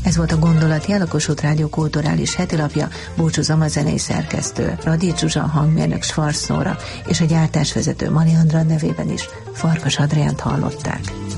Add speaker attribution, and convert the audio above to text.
Speaker 1: Ez volt a Gondolati, a Lakosút Rádió kulturális hetilapja. Búcsúzom a zenei szerkesztő Radics Zsuzsa, hangmérnök Schwarz Nóra és a gyártásvezető Mali Andra nevében is. Farkas Adriánt hallották.